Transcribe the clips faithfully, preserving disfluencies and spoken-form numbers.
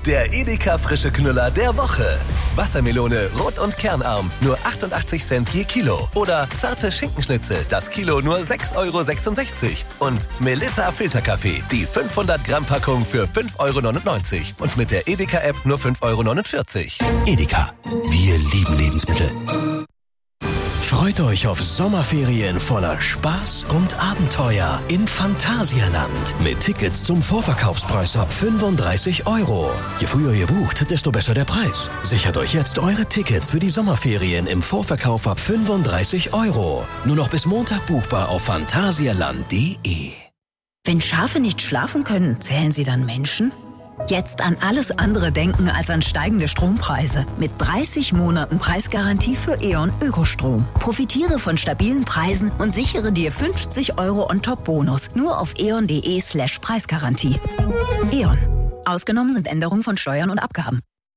Der Edeka frische Knüller der Woche. Wassermelone rot und kernarm, nur achtundachtzig Cent je Kilo. Oder zarte Schinkenschnitzel, das Kilo nur sechs Euro sechsundsechzig. Und Melitta Filterkaffee, die fünfhundert Gramm Packung für fünf Euro neunundneunzig. Und mit der Edeka-App nur fünf Euro neunundvierzig. Edeka, wir lieben Lebensmittel. Freut euch auf Sommerferien voller Spaß und Abenteuer im Phantasialand mit Tickets zum Vorverkaufspreis ab fünfunddreißig Euro. Je früher ihr bucht, desto besser der Preis. Sichert euch jetzt eure Tickets für die Sommerferien im Vorverkauf ab fünfunddreißig Euro. Nur noch bis Montag buchbar auf phantasialand punkt de. Wenn Schafe nicht schlafen können, zählen sie dann Menschen? Jetzt an alles andere denken als an steigende Strompreise. Mit dreißig Monaten Preisgarantie für E.ON Ökostrom. Profitiere von stabilen Preisen und sichere dir fünfzig Euro On-Top-Bonus. Nur auf eon.de slash Preisgarantie. E.ON. Ausgenommen sind Änderungen von Steuern und Abgaben.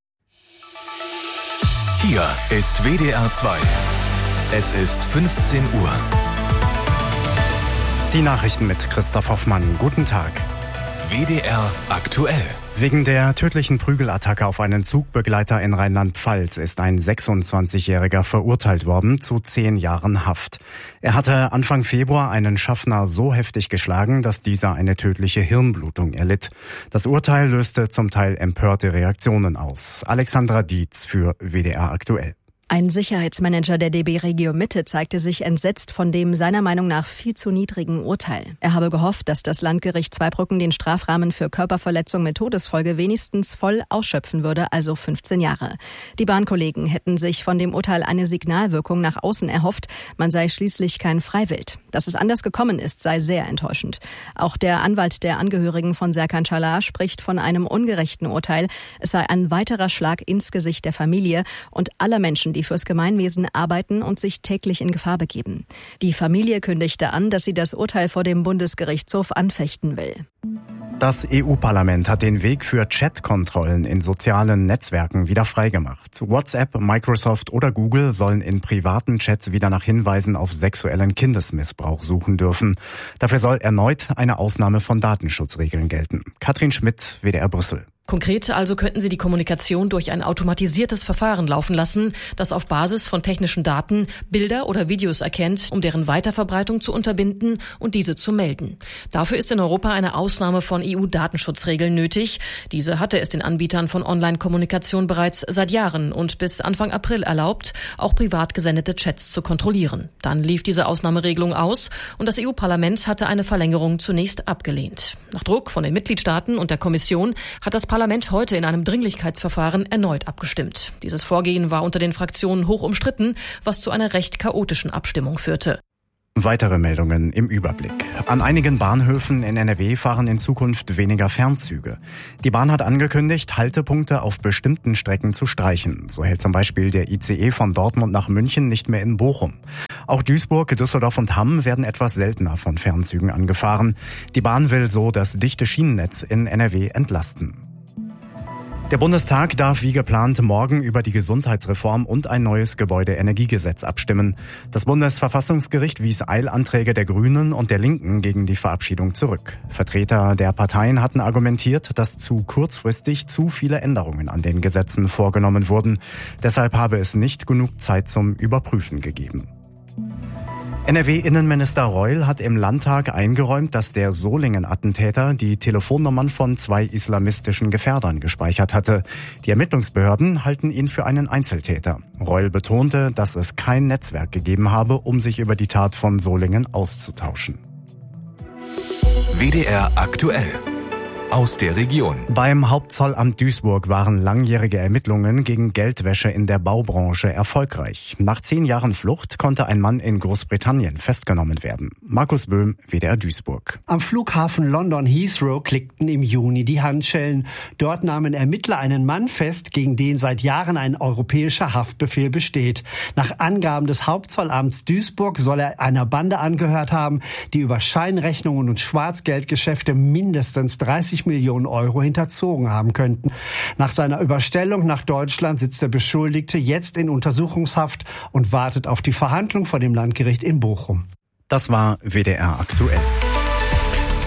Hier ist W D R zwei. Es ist fünfzehn Uhr. Die Nachrichten mit Christoph Hoffmann. Guten Tag. W D R aktuell. Wegen der tödlichen Prügelattacke auf einen Zugbegleiter in Rheinland-Pfalz ist ein sechsundzwanzigjähriger verurteilt worden zu zehn Jahren Haft. Er hatte Anfang Februar einen Schaffner so heftig geschlagen, dass dieser eine tödliche Hirnblutung erlitt. Das Urteil löste zum Teil empörte Reaktionen aus. Alexandra Dietz für W D R aktuell. Ein Sicherheitsmanager der D B Regio Mitte zeigte sich entsetzt von dem seiner Meinung nach viel zu niedrigen Urteil. Er habe gehofft, dass das Landgericht Zweibrücken den Strafrahmen für Körperverletzung mit Todesfolge wenigstens voll ausschöpfen würde, also fünfzehn Jahre. Die Bahnkollegen hätten sich von dem Urteil eine Signalwirkung nach außen erhofft, man sei schließlich kein Freiwild. Dass es anders gekommen ist, sei sehr enttäuschend. Auch der Anwalt der Angehörigen von Serkan Çalar spricht von einem ungerechten Urteil. Es sei ein weiterer Schlag ins Gesicht der Familie und aller Menschen, die fürs Gemeinwesen arbeiten und sich täglich in Gefahr begeben. Die Familie kündigte an, dass sie das Urteil vor dem Bundesgerichtshof anfechten will. Das E U-Parlament hat den Weg für Chatkontrollen in sozialen Netzwerken wieder freigemacht. WhatsApp, Microsoft oder Google sollen in privaten Chats wieder nach Hinweisen auf sexuellen Kindesmissbrauch suchen dürfen. Dafür soll erneut eine Ausnahme von Datenschutzregeln gelten. Katrin Schmidt, W D R Brüssel. Konkret also könnten Sie die Kommunikation durch ein automatisiertes Verfahren laufen lassen, das auf Basis von technischen Daten Bilder oder Videos erkennt, um deren Weiterverbreitung zu unterbinden und diese zu melden. Dafür ist in Europa eine Ausnahme von E U-Datenschutzregeln nötig. Diese hatte es den Anbietern von Online-Kommunikation bereits seit Jahren und bis Anfang April erlaubt, auch privat gesendete Chats zu kontrollieren. Dann lief diese Ausnahmeregelung aus und das E U-Parlament hatte eine Verlängerung zunächst abgelehnt. Nach Druck von den Mitgliedstaaten und der Kommission hat das Parlament heute in einem Dringlichkeitsverfahren erneut abgestimmt. Dieses Vorgehen war unter den Fraktionen hoch umstritten, was zu einer recht chaotischen Abstimmung führte. Weitere Meldungen im Überblick. An einigen Bahnhöfen in N R W fahren in Zukunft weniger Fernzüge. Die Bahn hat angekündigt, Haltepunkte auf bestimmten Strecken zu streichen. So hält zum Beispiel der I C E von Dortmund nach München nicht mehr in Bochum. Auch Duisburg, Düsseldorf und Hamm werden etwas seltener von Fernzügen angefahren. Die Bahn will so das dichte Schienennetz in N R W entlasten. Der Bundestag darf wie geplant morgen über die Gesundheitsreform und ein neues Gebäudeenergiegesetz abstimmen. Das Bundesverfassungsgericht wies Eilanträge der Grünen und der Linken gegen die Verabschiedung zurück. Vertreter der Parteien hatten argumentiert, dass zu kurzfristig zu viele Änderungen an den Gesetzen vorgenommen wurden. Deshalb habe es nicht genug Zeit zum Überprüfen gegeben. N R W-Innenminister Reul hat im Landtag eingeräumt, dass der Solingen-Attentäter die Telefonnummern von zwei islamistischen Gefährdern gespeichert hatte. Die Ermittlungsbehörden halten ihn für einen Einzeltäter. Reul betonte, dass es kein Netzwerk gegeben habe, um sich über die Tat von Solingen auszutauschen. W D R aktuell. Aus der Region. Beim Hauptzollamt Duisburg waren langjährige Ermittlungen gegen Geldwäsche in der Baubranche erfolgreich. Nach zehn Jahren Flucht konnte ein Mann in Großbritannien festgenommen werden. Markus Böhm, W D R Duisburg. Am Flughafen London Heathrow klickten im Juni die Handschellen. Dort nahmen Ermittler einen Mann fest, gegen den seit Jahren ein europäischer Haftbefehl besteht. Nach Angaben des Hauptzollamts Duisburg soll er einer Bande angehört haben, die über Scheinrechnungen und Schwarzgeldgeschäfte mindestens dreißig Millionen Euro hinterzogen haben könnten. Nach seiner Überstellung nach Deutschland sitzt der Beschuldigte jetzt in Untersuchungshaft und wartet auf die Verhandlung vor dem Landgericht in Bochum. Das war W D R aktuell.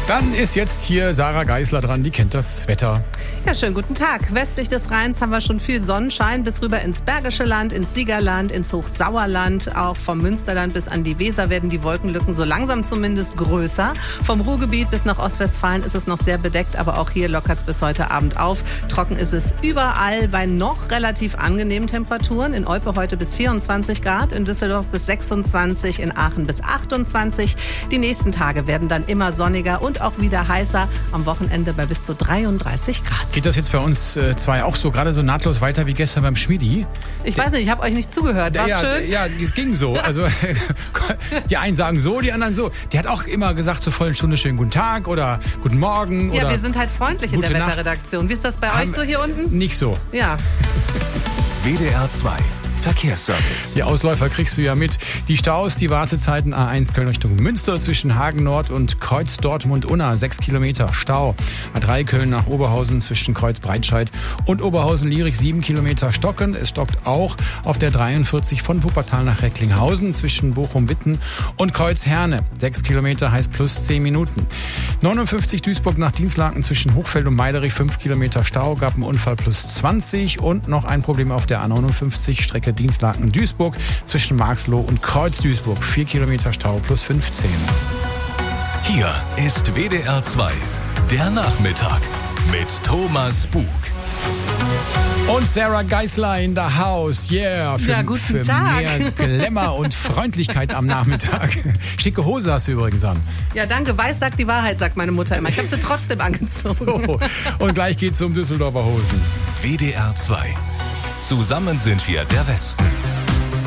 Dann ist jetzt hier Sarah Geisler dran, die kennt das Wetter. Ja, schönen guten Tag. Westlich des Rheins haben wir schon viel Sonnenschein bis rüber ins Bergische Land, ins Siegerland, ins Hochsauerland. Auch vom Münsterland bis an die Weser werden die Wolkenlücken so langsam zumindest größer. Vom Ruhrgebiet bis nach Ostwestfalen ist es noch sehr bedeckt, aber auch hier lockert es bis heute Abend auf. Trocken ist es überall bei noch relativ angenehmen Temperaturen. In Olpe heute bis vierundzwanzig Grad, in Düsseldorf bis sechsundzwanzig, in Aachen bis achtundzwanzig. Die nächsten Tage werden dann immer sonniger und auch wieder heißer. Am Wochenende bei bis zu dreiunddreißig Grad. Geht das jetzt bei uns äh, zwei auch so gerade so nahtlos weiter wie gestern beim Schmiedi? Ich weiß nicht, ich habe euch nicht zugehört. War's ja, schön? Ja, es ging so. Also die einen sagen so, die anderen so. Der hat auch immer gesagt zur vollen Stunde schönen guten Tag oder guten Morgen. Ja, oder wir sind halt freundlich in der Nacht. Wetterredaktion. Wie ist das bei Haben euch so hier unten? Nicht so. Ja. W D R zwei Verkehrsservice. Die Ausläufer kriegst du ja mit. Die Staus, die Wartezeiten A eins Köln Richtung Münster zwischen Hagen Nord und Kreuz Dortmund-Unna, sechs Kilometer Stau. A drei Köln nach Oberhausen zwischen Kreuz Breitscheid und Oberhausen-Lierig, sieben Kilometer stockend. Es stockt auch auf der dreiundvierzig von Wuppertal nach Recklinghausen zwischen Bochum-Witten und Kreuz Herne. sechs Kilometer heißt plus zehn Minuten. neunundfünfzig Duisburg nach Dienstlaken zwischen Hochfeld und Meiderich, fünf Kilometer Stau, gab einen Unfall plus zwanzig und noch ein Problem auf der A neunundfünfzig Strecke Dienstlaken-Duisburg zwischen Marxloh und Kreuz-Duisburg. vier Kilometer Stau plus fünfzehn. Hier ist W D R zwei, der Nachmittag mit Thomas Bug. Und Sarah Geisler in the house, yeah, für, ja, guten für Tag. mehr Glamour und Freundlichkeit am Nachmittag. Schicke Hose hast du übrigens an. Ja, danke. Weiß sagt die Wahrheit, sagt meine Mutter immer. Ich habe sie trotzdem angezogen. So, und gleich geht's um Düsseldorfer Hosen. W D R zwei. Zusammen sind wir der Westen.